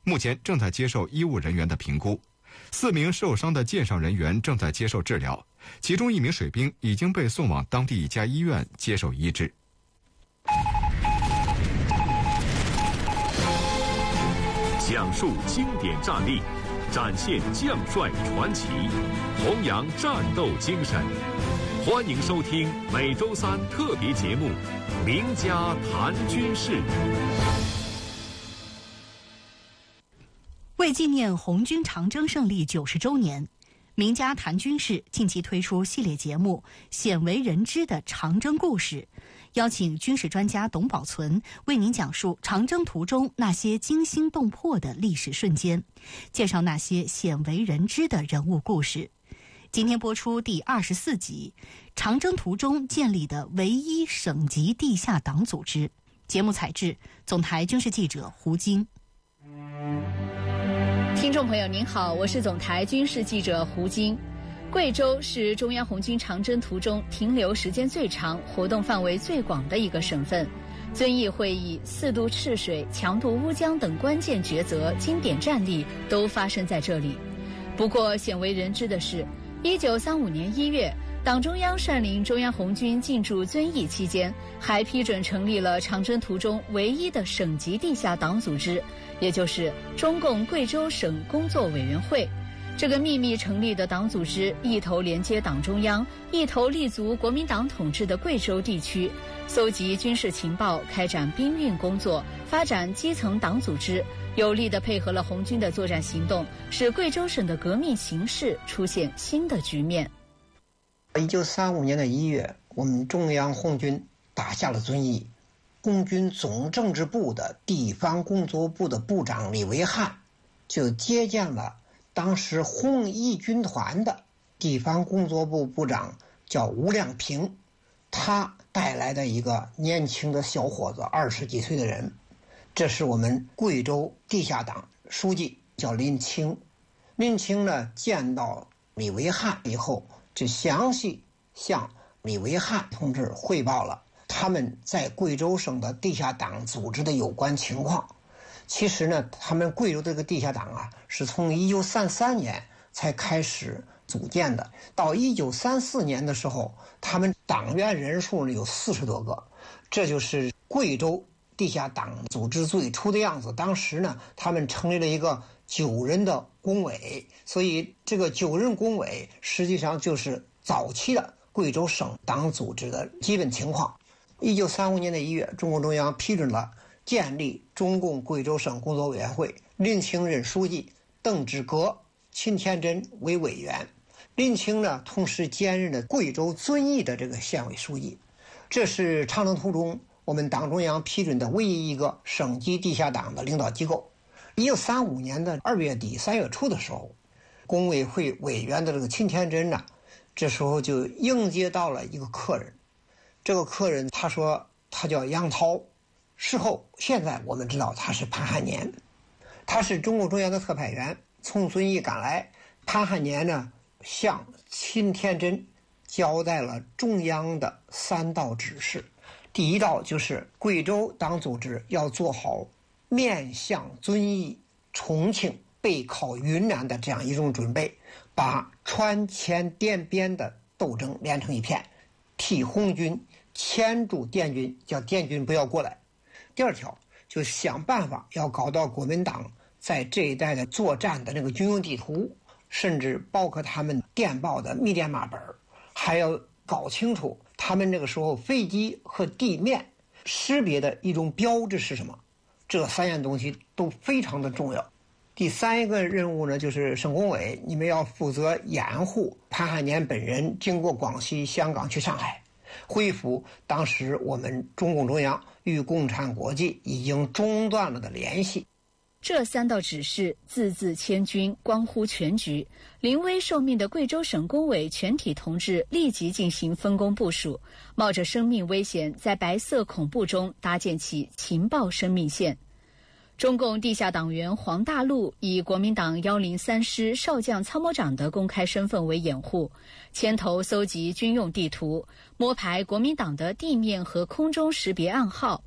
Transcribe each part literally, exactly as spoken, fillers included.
目前正在接受医务人员的评估。四名受伤的舰上人员正在接受治疗，其中一名水兵已经被送往当地一家医院接受医治。 讲述经典战例，展现将帅传奇，弘扬战斗精神。欢迎收听每周三特别节目《名家谈军事》。 为纪念红军长征胜利九十周年，名家谈军事近期推出系列节目《鲜为人知的长征故事》，邀请军事专家董宝存为您讲述长征途中那些惊心动魄的历史瞬间，介绍那些鲜为人知的人物故事。今天播出第二十四集《长征途中建立的唯一省级地下党组织》。节目采制总台军事记者胡晶。 听众朋友您好，我是总台军事记者胡晶。贵州是中央红军长征途中停留时间最长、活动范围最广的一个省份。遵义会议、四渡赤水、强渡乌江等关键抉择、经典战例都发生在这里。不过鲜为人知的是，一九三五年一月，党中央率领中央红军进驻遵义期间，还批准成立了长征途中唯一的省级地下党组织，也就是中共贵州省工作委员会。这个秘密成立的党组织，一头连接党中央，一头立足国民党统治的贵州地区，搜集军事情报，开展兵运工作，发展基层党组织，有力地配合了红军的作战行动，使贵州省的革命形势出现新的局面。 一九三五年的一月，我们中央红军打下了遵义，红军总政治部的地方工作部的部长李维汉就接见了当时红一军团的地方工作部部长，叫吴亮平，他带来的一个年轻的小伙子，二十几岁的人，这是我们贵州地下党书记，叫林清。林清呢见到李维汉以后，就详细向李维汉同志汇报了他们在贵州省的地下党组织的有关情况。其实呢，他们贵州这个地下党啊，是从一九三三年才开始组建的。到一九三四年的时候，他们党员人数呢有四十多个，这就是贵州地下党组织最初的样子。当时呢，他们成立了一个九人的工委，所以这个九人工委实际上就是早期的贵州省党组织的基本情况。一九三五年的一月，中共中央批准了建立中共贵州省工作委员会，林清任书记，邓志革、秦天真为委员。林清呢，同时兼任了贵州遵义的这个县委书记。这是长征途中我们党中央批准的唯一一个省级地下党的领导机构。一九三五年的二月底三月初的时候，工委会委员的这个秦天真呢，这时候就迎接到了一个客人。这个客人他说他叫杨涛，事后现在我们知道他是潘汉年，他是中共中央的特派员，从遵义赶来。潘汉年呢向秦天真交代了中央的三道指示。第一道就是贵州党组织要做好面向遵义、重庆、背靠云南的这样一种准备，把川黔滇边的斗争连成一片，替红军牵住滇军，叫滇军不要过来。第二条就想办法要搞到国民党在这一带的作战的那个军用地图，甚至包括他们电报的密电码本，还要搞清楚他们那个时候飞机和地面识别的一种标志是什么。这三样东西都非常的重要。第三一个任务呢，就是省工委，你们要负责掩护潘汉年本人经过广西、香港去上海，恢复当时我们中共中央与共产国际已经中断了的联系。 这三道指示字字千钧，关乎全局。临危受命的贵州省工委全体同志立即进行分工部署，冒着生命危险，在白色恐怖中搭建起情报生命线。中共地下党员黄大陆以国民党一零三师少将参谋长的公开身份为掩护，牵头搜集军用地图，摸排国民党的地面和空中识别暗号。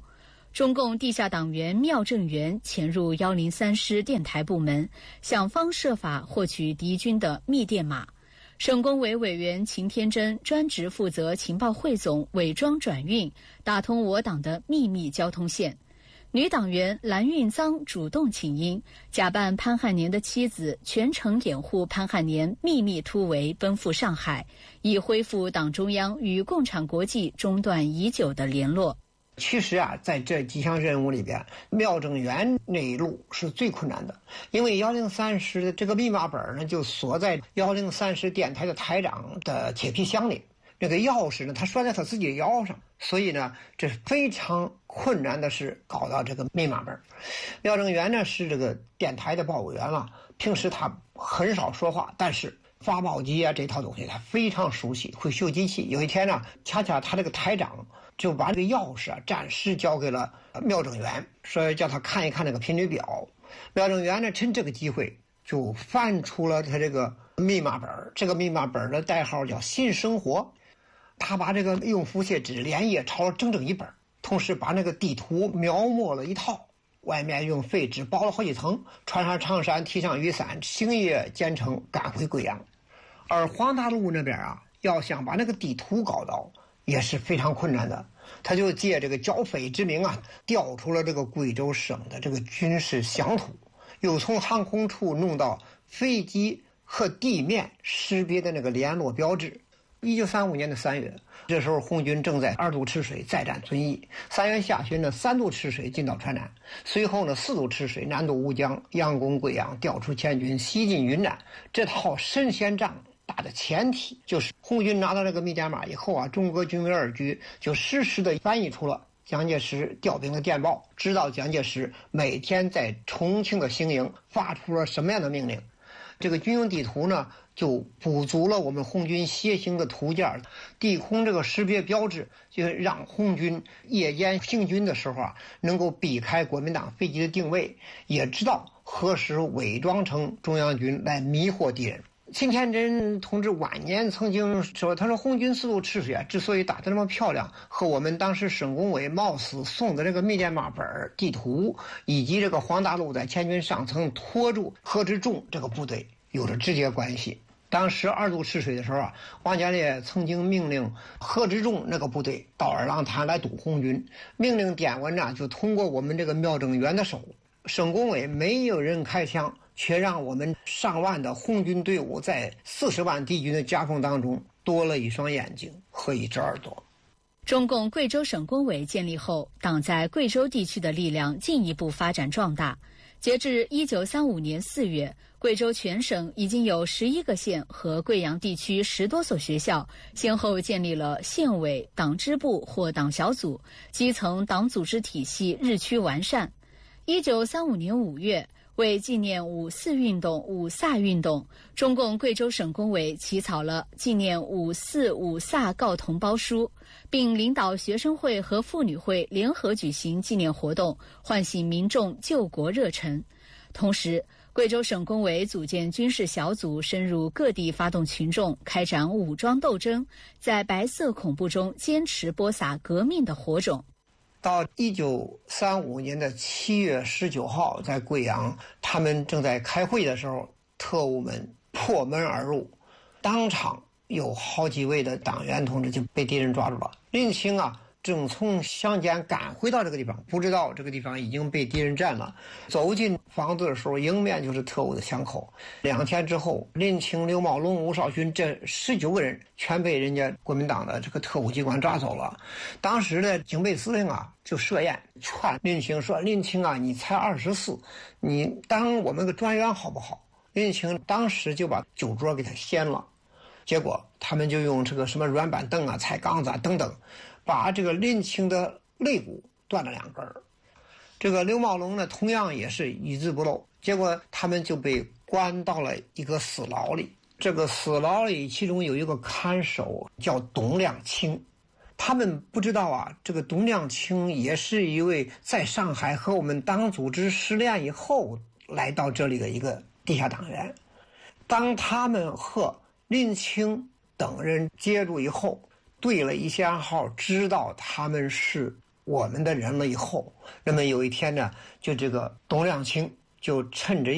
中共地下党员缪正元潜入一零三师电台部门，想方设法获取敌军的密电码。省工委委员秦天真专职负责情报汇总、伪装转运，打通我党的秘密交通线。女党员蓝运臧主动请缨，假扮潘汉年的妻子，全程掩护潘汉年秘密突围奔赴上海，以恢复党中央与共产国际中断已久的联络。 其实啊，在这几项任务里边，缪正元那一路是最困难的，因为一零三师的这个密码本呢，就锁在一零三师电台的台长的铁皮箱里，那个钥匙呢，他拴在他自己的腰上，所以呢，这非常困难的是搞到这个密码本。缪正元呢是这个电台的报务员了，平时他很少说话，但是发报机啊这套东西他非常熟悉，会修机器。有一天呢，恰恰他这个台长就把这个钥匙啊暂时交给了缪正元，说叫他看一看那个频率表。缪正元呢趁这个机会就翻出了他这个密码本，这个密码本的代号叫新生活。他把这个用复写纸连夜抄了整整一本，同时把那个地图描摹了一套，外面用废纸包了好几层，穿上长衫，提上雨伞，星夜兼程赶回贵阳。而黄大路那边啊，要想把那个地图搞到也是非常困难的，他就借这个剿匪之名啊，调出了这个贵州省的这个军事详图，又从航空处弄到飞机和地面识别的那个联络标志。一九三五年的三月，这时候红军正在二渡赤水再战遵义。三月下旬呢，三渡赤水进到川南，随后呢，四渡赤水南渡乌江，佯攻贵阳，调出前军，西进云南。这套神仙仗打的前提就是红军拿到这个密电码以后啊，中国军委二局就实时的翻译出了蒋介石调兵的电报，知道蒋介石每天在重庆的行营发出了什么样的命令。这个军用地图呢，就补足了我们红军楔形的图件，地空这个识别标志，就让红军夜间行军的时候啊，能够避开国民党飞机的定位，也知道何时伪装成中央军来迷惑敌人。秦天真同志晚年曾经说，他说红军四渡赤水啊，之所以打得那么漂亮，和我们当时省工委冒死送的这个密电码本、地图，以及这个黄大路在前军上层拖住贺知仲这个部队有着直接关系。当时二渡赤水的时候啊，王家烈曾经命令贺知仲那个部队到二郎潭来堵红军，命令电文呢就通过我们这个缪正元的手，省工委没有人开枪，却让我们上万的红军队伍在四十万敌军的夹缝当中多了一双眼睛和一只耳朵。 中共贵州省工委建立后，党在贵州地区的力量进一步发展壮大。截至一九三五年四月，贵州全省已经有十一个县和贵阳地区十多所学校先后建立了县委、党支部或党小组，基层党组织体系日趋完善。一九三五年五月，为纪念五四运动、五卅运动，中共贵州省工委起草了纪念五四五卅告同胞书，并领导学生会和妇女会联合举行纪念活动，唤醒民众救国热忱。同时，贵州省工委组建军事小组，深入各地发动群众，开展武装斗争，在白色恐怖中坚持播撒革命的火种。 到一九三五年的七月十九号，在贵阳，他们正在开会的时候，特务们破门而入，当场有好几位的党员同志就被敌人抓住了。林清啊，正从乡间赶回到这个地方，不知道这个地方已经被敌人占了。走进房子的时候，迎面就是特务的枪口。两天之后，林清、刘茂龙、吴少勋这十九个人全被人家国民党的这个特务机关抓走了。当时的警备司令啊，就设宴劝林清说：“林清啊，你才二十四，你当我们个专员好不好？”林清当时就把酒桌给他掀了，结果他们就用这个什么软板凳啊、菜缸子啊等等，把这个林清的肋骨断了两根。这个刘茂龙呢，同样也是一字不漏，结果他们就被关到了一个死牢里。这个死牢里，其中有一个看守叫董亮清。他们不知道啊，这个董亮清也是一位在上海和我们党组织失联以后来到这里的一个地下党员。当他们和林清等人接触以后，对了一下号，知道他们是我们的人了以后，那么有一天呢，就这个董亮卿就趁着